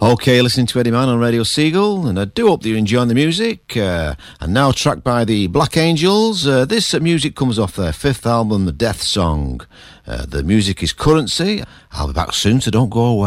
Okay, listening to Eddie Mann on Radio Seagull, and I do hope that you're enjoying the music. And now tracked by the Black Angels. This music comes off their fifth album, The Death Song. The music is Currency. I'll be back soon, so don't go away.